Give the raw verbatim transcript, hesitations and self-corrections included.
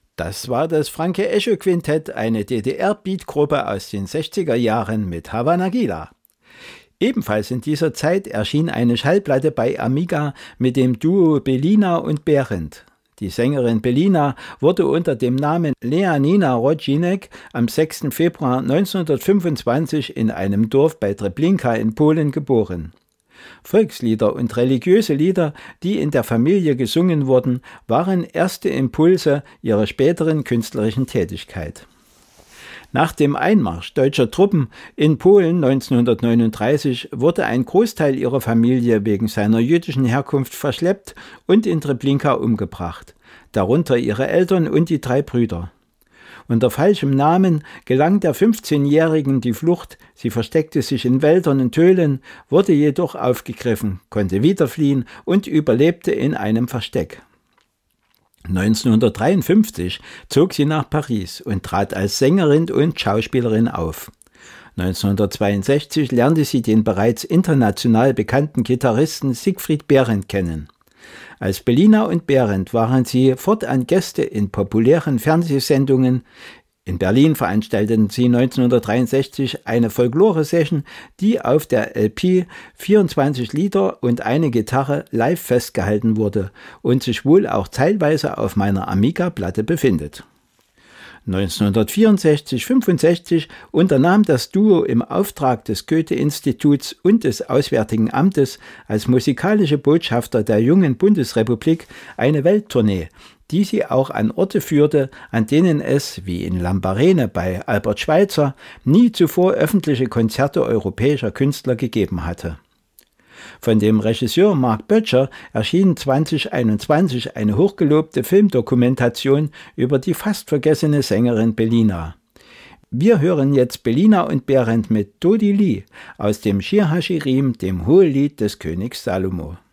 Das war das Franke Echo Quintett, eine D D R-Beatgruppe aus den sechziger Jahren mit Havana Gila. Ebenfalls in dieser Zeit erschien eine Schallplatte bei Amiga mit dem Duo Belina und Behrendt. Die Sängerin Belina wurde unter dem Namen Leanina Rodzinek am sechsten Februar neunzehnhundertfünfundzwanzig in einem Dorf bei Treblinka in Polen geboren. Volkslieder und religiöse Lieder, die in der Familie gesungen wurden, waren erste Impulse ihrer späteren künstlerischen Tätigkeit. Nach dem Einmarsch deutscher Truppen in Polen neunzehnhundertneununddreißig wurde ein Großteil ihrer Familie wegen seiner jüdischen Herkunft verschleppt und in Treblinka umgebracht, darunter ihre Eltern und die drei Brüder. Unter falschem Namen gelang der fünfzehnjährigen die Flucht, sie versteckte sich in Wäldern und Höhlen, wurde jedoch aufgegriffen, konnte wieder fliehen und überlebte in einem Versteck. neunzehnhundertdreiundfünfzig zog sie nach Paris und trat als Sängerin und Schauspielerin auf. neunzehnhundertzweiundsechzig lernte sie den bereits international bekannten Gitarristen Siegfried Behrendt kennen. Als Belina und Behrendt waren sie fortan Gäste in populären Fernsehsendungen. In Berlin veranstalteten sie neunzehnhundertdreiundsechzig eine Folklore-Session, die auf der L P vierundzwanzig Lieder und eine Gitarre live festgehalten wurde und sich wohl auch teilweise auf meiner Amiga-Platte befindet. neunzehnhundertvierundsechzig fünfundsechzig unternahm das Duo im Auftrag des Goethe-Instituts und des Auswärtigen Amtes als musikalische Botschafter der jungen Bundesrepublik eine Welttournee, die sie auch an Orte führte, an denen es, wie in Lambarene bei Albert Schweitzer, nie zuvor öffentliche Konzerte europäischer Künstler gegeben hatte. Von dem Regisseur Mark Böttcher erschien zweitausendeinundzwanzig eine hochgelobte Filmdokumentation über die fast vergessene Sängerin Belina. Wir hören jetzt Belina und Behrendt mit Dodi Li aus dem Shir HaShirim, dem Hohelied des Königs Salomo.